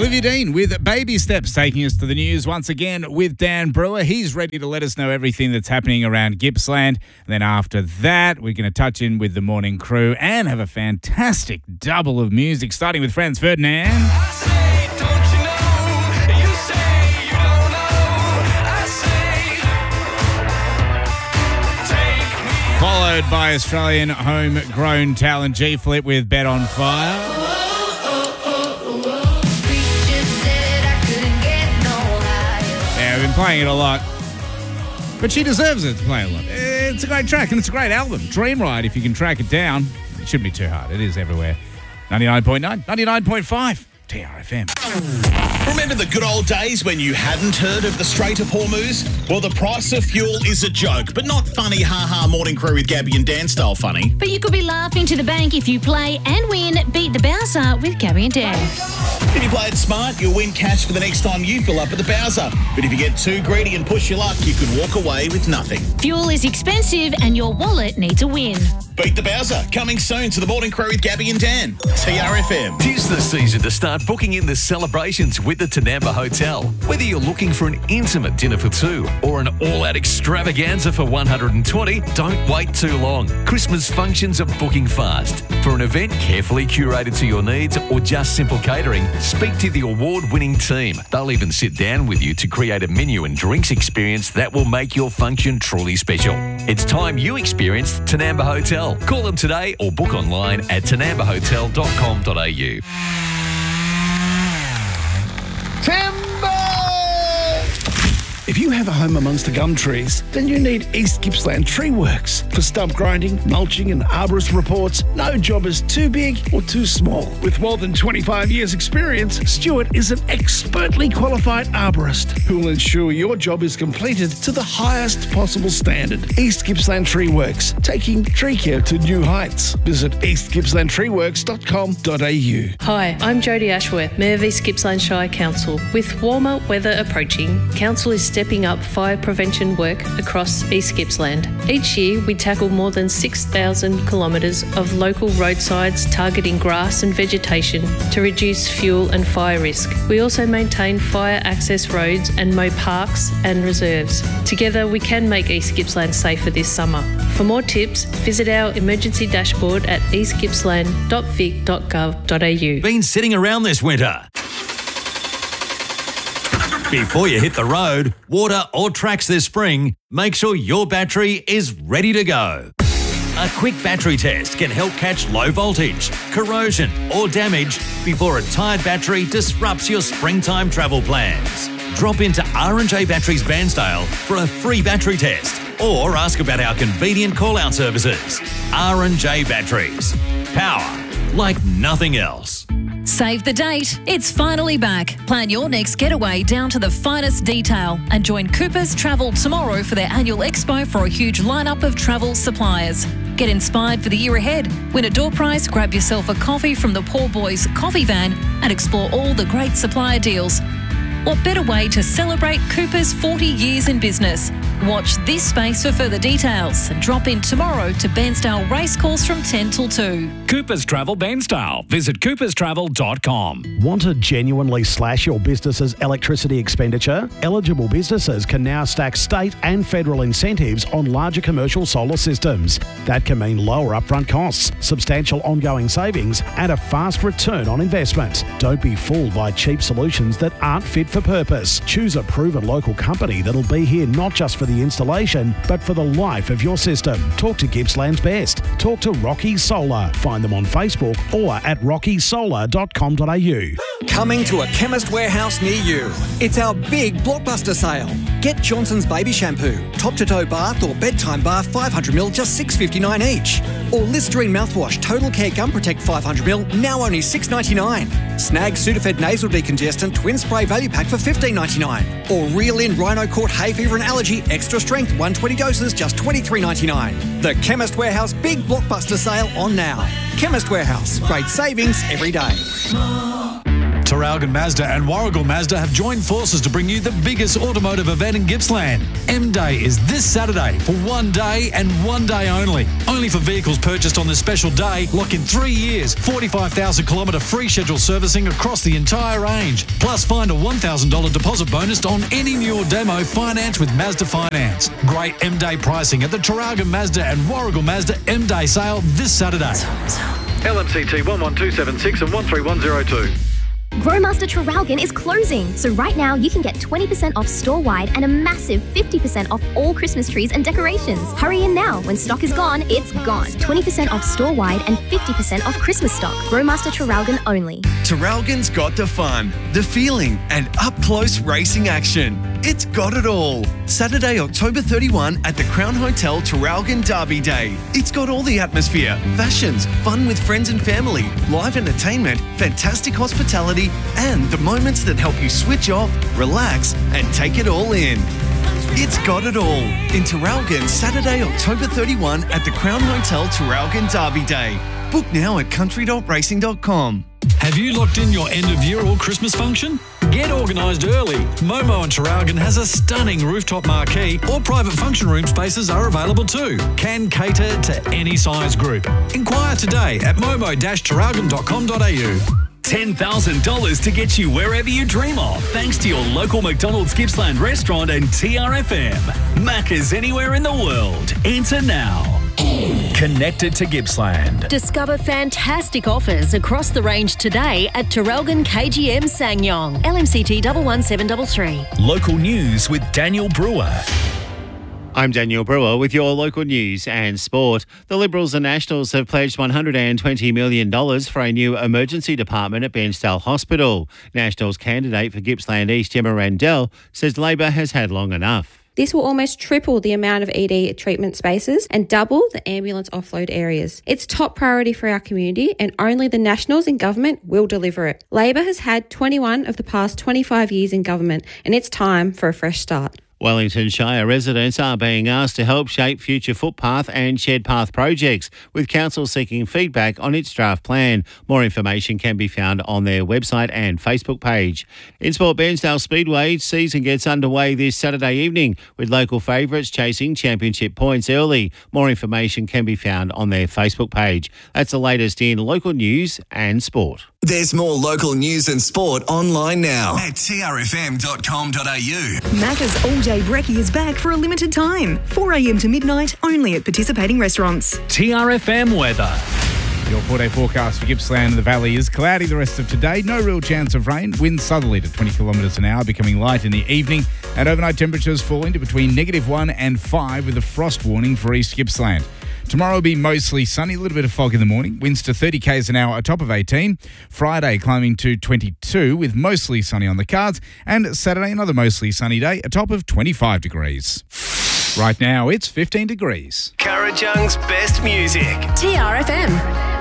Olivia Dean with Baby Steps taking us to the news once again with Dan Brewer. He's ready to let us know everything that's happening around Gippsland. And then after that, we're going to touch in with the morning crew and have a fantastic double of music, starting with Franz Ferdinand. Followed by Australian homegrown talent G-Flip with Bet on Fire. I've been playing it a lot, but she deserves it to play a lot. It's a great track and it's a great album. Dream Ride, if you can track it down. It shouldn't be too hard. It is everywhere. 99.9, 99.5, TRFM. Remember the good old days when you hadn't heard of the Strait of Hormuz? Well, the price of fuel is a joke, but not funny ha-ha morning crew with Gabby and Dan style funny. But you could be laughing to the bank if you play and win Beat the Bowser with Gabby and Dan. If you play it smart, you'll win cash for the next time you fill up at the Bowser. But if you get too greedy and push your luck, you could walk away with nothing. Fuel is expensive and your wallet needs a win. Beat the Bowser, coming soon to the morning crew with Gabby and Dan. TRFM. 'Tis the season to start booking in the celebrations with the Tanamba Hotel. Whether you're looking for an intimate dinner for two or an all-out extravaganza for 120, don't wait too long. Christmas functions are booking fast. For an event carefully curated to your needs or just simple catering, speak to the award-winning team. They'll even sit down with you to create a menu and drinks experience that will make your function truly special. It's time you experienced Tanamba Hotel. Call them today or book online at tanambahotel.com.au. If you have a home amongst the gum trees, then you need East Gippsland Tree Works. For stump grinding, mulching and arborist reports, no job is too big or too small. With more than 25 years experience, Stuart is an expertly qualified arborist who will ensure your job is completed to the highest possible standard. East Gippsland Tree Works, taking tree care to new heights. Visit eastgippslandtreeworks.com.au. Hi, I'm Jodie Ashworth, Mayor of East Gippsland Shire Council. With warmer weather approaching, Council is stepping up fire prevention work across East Gippsland. Each year, we tackle more than 6,000 kilometres of local roadsides targeting grass and vegetation to reduce fuel and fire risk. We also maintain fire access roads and mow parks and reserves. Together, we can make East Gippsland safer this summer. For more tips, visit our emergency dashboard at eastgippsland.vic.gov.au. Been sitting around this winter? Before you hit the road, water or tracks this spring, make sure your battery is ready to go. A quick battery test can help catch low voltage, corrosion or damage before a tired battery disrupts your springtime travel plans. Drop into R&J Batteries Bairnsdale for a free battery test or ask about our convenient call-out services. R&J Batteries. Power like nothing else. Save the date. It's finally back. Plan your next getaway down to the finest detail and join Coopers Travel tomorrow for their annual expo for a huge lineup of travel suppliers. Get inspired for the year ahead. Win a door prize, grab yourself a coffee from the Poor Boys coffee van and explore all the great supplier deals. What better way to celebrate Coopers' 40 years in business? Watch this space for further details and drop in tomorrow to Bairnsdale Racecourse from 10 till 2. Coopers Travel Bairnsdale. Visit cooperstravel.com. Want to genuinely slash your business's electricity expenditure? Eligible businesses can now stack state and federal incentives on larger commercial solar systems. That can mean lower upfront costs, substantial ongoing savings, and a fast return on investment. Don't be fooled by cheap solutions that aren't fit for purpose. Choose a proven local company that'll be here not just for the installation, but for the life of your system. Talk to Gippsland's Best. Talk to Rocky Solar. Find them on Facebook or at rockysolar.com.au. Coming to a Chemist Warehouse near you. It's our big blockbuster sale. Get Johnson's Baby Shampoo, top-to-toe bath or bedtime bath 500ml, just $6.59 each. Or Listerine mouthwash, Total Care Gum Protect 500ml, now only $6.99. Snag Sudafed Nasal Decongestant Twin Spray Value Pack for $15.99. Or Reel In Rhino Court Hay Fever and Allergy Extra Strength 120 doses, just $23.99. The Chemist Warehouse Big Blockbuster Sale on now. Chemist Warehouse, great savings every day. Terrell Traralgon Mazda and Warragul Mazda have joined forces to bring you the biggest automotive event in Gippsland. M-Day is this Saturday for 1 day and 1 day only. Only for vehicles purchased on this special day. Lock in 3 years, 45,000 kilometre free schedule servicing across the entire range. Plus find a $1,000 deposit bonus on any new or demo finance with Mazda Finance. Great M-Day pricing at the Traralgon Mazda and Warragul Mazda M-Day sale this Saturday. LMCT 11276 and 13102. Growmaster Traralgon is closing, so right now you can get 20% off store-wide and a massive 50% off all Christmas trees and decorations. Hurry in now. When stock is gone, it's gone. 20% off store-wide and 50% off Christmas stock. Growmaster Traralgon only. Traralgon's got the fun, the feeling, and up-close racing action. It's got it all. Saturday, October 31 at the Crown Hotel Traralgon Derby Day. It's got all the atmosphere, fashions, fun with friends and family, live entertainment, fantastic hospitality, and the moments that help you switch off, relax, and take it all in. It's got it all in Traralgon, Saturday, October 31 at the Crown Hotel Traralgon Derby Day. Book now at country.racing.com. Have you locked in your end-of-year or Christmas function? Get organised early. Momo and Traralgon has a stunning rooftop marquee, or private function room spaces are available too. Can cater to any size group. Inquire today at momo-traralgon.com.au. $10,000 to get you wherever you dream of, thanks to your local McDonald's Gippsland restaurant and TRFM. Macca's anywhere in the world. Enter now. Connected to Gippsland. Discover fantastic offers across the range today at Traralgon KGM Ssangyong. LMCT 11733. Local news with Daniel Brewer. I'm Daniel Brewer with your local news and sport. The Liberals and Nationals have pledged $120 million for a new emergency department at Bairnsdale Hospital. Nationals candidate for Gippsland East, Gemma Randell, says Labor has had long enough. This will almost triple the amount of ED treatment spaces and double the ambulance offload areas. It's top priority for our community, and only the Nationals in government will deliver it. Labor has had 21 of the past 25 years in government, and it's time for a fresh start. Wellington Shire residents are being asked to help shape future footpath and shed path projects, with council seeking feedback on its draft plan. More information can be found on their website and Facebook page. In sport, Bairnsdale Speedway season gets underway this Saturday evening, with local favourites chasing championship points early. More information can be found on their Facebook page. That's the latest in local news and sport. There's more local news and sport online now at trfm.com.au. Macca's All Day Brekkie is back for a limited time. 4 a.m. to midnight, only at participating restaurants. TRFM weather. Your 4-day forecast for Gippsland and the Valley is cloudy the rest of today. No real chance of rain. Winds southerly to 20 kilometres an hour, becoming light in the evening. And overnight temperatures falling to between -1 and 5 with a frost warning for East Gippsland. Tomorrow will be mostly sunny, a little bit of fog in the morning. Winds to 30 k's an hour, a top of 18. Friday climbing to 22 with mostly sunny on the cards. And Saturday, another mostly sunny day, a top of 25 degrees. Right now, it's 15 degrees. Kurrajong's best music. TRFM.